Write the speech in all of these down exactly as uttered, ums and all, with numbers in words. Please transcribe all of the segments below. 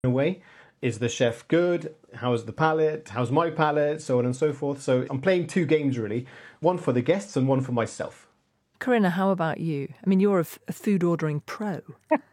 in a way. Is the chef good? How's the palate? How's my palate? So on and so forth. So I'm playing two games really, one for the guests and one for myself. Corinna, how about you? I mean, you're a, f- a food ordering pro.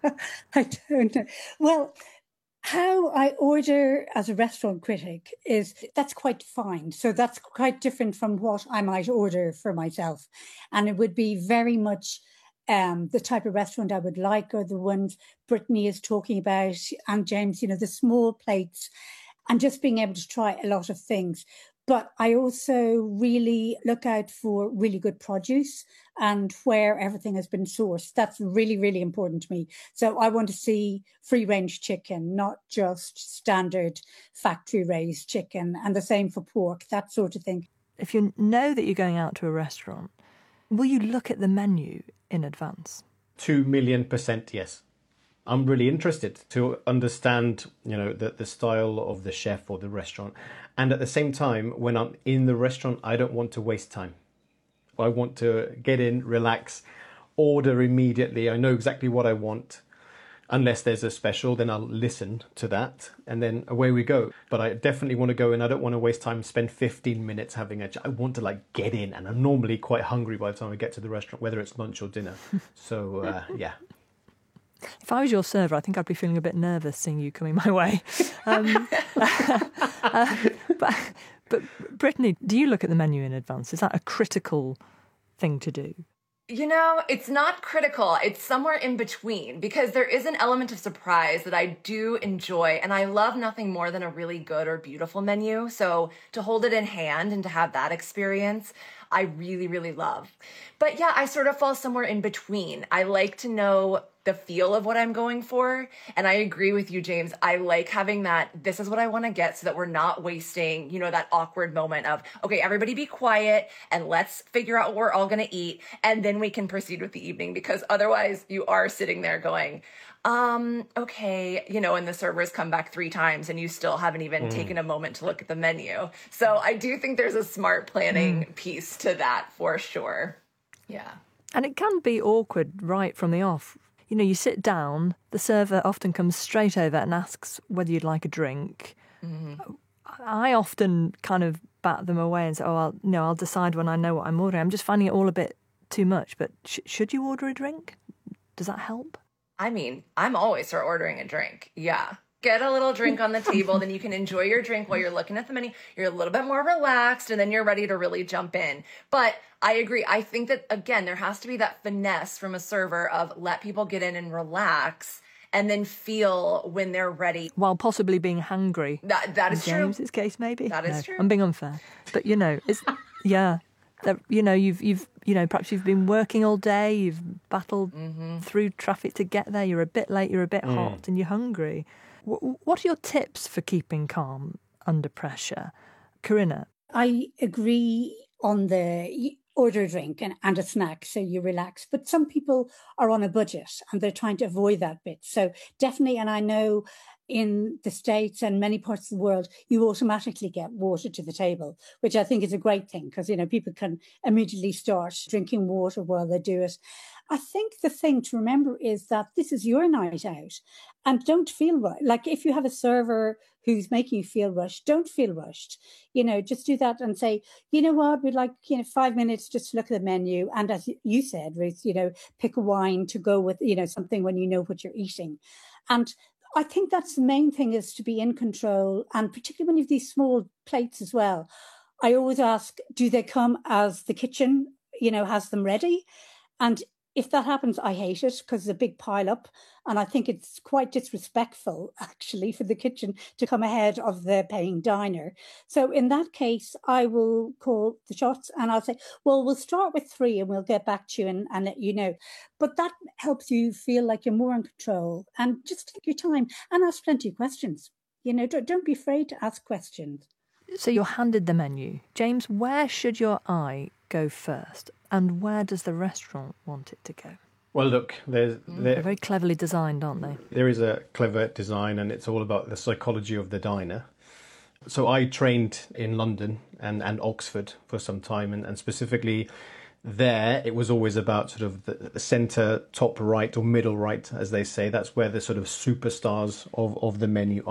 I don't know. Well, how I order as a restaurant critic is, that's quite defined. So that's quite different from what I might order for myself. And it would be very much um, the type of restaurant I would like, or the ones Brittany is talking about, and James, you know, the small plates, and just being able to try a lot of things. But I also really look out for really good produce and where everything has been sourced. That's really, really important to me. So I want to see free-range chicken, not just standard factory-raised chicken, and the same for pork, that sort of thing. If you know that you're going out to a restaurant, will you look at the menu in advance? Two million percent yes. I'm really interested to understand, you know, the, the style of the chef or the restaurant. And at the same time, when I'm in the restaurant, I don't want to waste time. I want to get in, relax, order immediately. I know exactly what I want. Unless there's a special, then I'll listen to that, and then away we go. But I definitely want to go in. I don't want to waste time, spend fifteen minutes having a... I want to like get in, and I'm normally quite hungry by the time I get to the restaurant, whether it's lunch or dinner. So, uh, yeah. If I was your server, I think I'd be feeling a bit nervous seeing you coming my way. Um, uh, but, but Brittany, do you look at the menu in advance? Is that a critical thing to do? You know, it's not critical. It's somewhere in between, because there is an element of surprise that I do enjoy, and I love nothing more than a really good or beautiful menu. So to hold it in hand and to have that experience, I really, really love. But yeah, I sort of fall somewhere in between. I like to know the feel of what I'm going for. And I agree with you, James. I like having that, this is what I want to get, so that we're not wasting, you know, that awkward moment of, okay, everybody be quiet and let's figure out what we're all going to eat. And then we can proceed with the evening, because otherwise you are sitting there going, um, okay, you know, and the servers come back three times and you still haven't even mm. taken a moment to look at the menu. So I do think there's a smart planning mm. piece to that for sure. Yeah. And it can be awkward right from the off. You know, you sit down, the server often comes straight over and asks whether you'd like a drink. Mm-hmm. I often kind of bat them away and say, oh, I'll, no, I'll decide when I know what I'm ordering. I'm just finding it all a bit too much. But sh- should you order a drink? Does that help? I mean, I'm always for ordering a drink. Yeah. Get a little drink on the table, then you can enjoy your drink while you're looking at the menu. You're a little bit more relaxed, and then you're ready to really jump in. But I agree. I think that, again, there has to be that finesse from a server of let people get in and relax, and then feel when they're ready. While possibly being hungry. That, that is in true. James's case, maybe. That is no, true. I'm being unfair. But, you know, it's, yeah. That, you know, you've, you've, you know, perhaps you've been working all day, you've battled mm-hmm. through traffic to get there, you're a bit late, you're a bit mm. hot, and you're hungry. What are your tips for keeping calm under pressure? Corinna? I agree on the order a drink and, and a snack so you relax. But some people are on a budget and they're trying to avoid that bit. So definitely, and I know in the States and many parts of the world, you automatically get water to the table, which I think is a great thing because, you know, people can immediately start drinking water while they do it. I think the thing to remember is that this is your night out and don't feel right. Like if you have a server who's making you feel rushed, don't feel rushed. You know, just do that and say, you know what, we'd like, you know, five minutes just to look at the menu. And as you said, Ruth, you know, pick a wine to go with, you know, something when you know what you're eating. And I think that's the main thing, is to be in control. And particularly when you have these small plates as well, I always ask, do they come as the kitchen, you know, has them ready? And if that happens, I hate it because it's a big pile up. And I think it's quite disrespectful, actually, for the kitchen to come ahead of the paying diner. So in that case, I will call the shots and I'll say, well, we'll start with three and we'll get back to you and, and let you know. But that helps you feel like you're more in control, and just take your time and ask plenty of questions. You know, don't, don't be afraid to ask questions. So you're handed the menu. James, where should your eye go first? And where does the restaurant want it to go? Well, look, there's... Mm. They're very cleverly designed, aren't they? There is a clever design, and it's all about the psychology of the diner. So I trained in London and, and Oxford for some time, and, and specifically there, it was always about sort of the center, top right or middle right, as they say. That's where the sort of superstars of, of the menu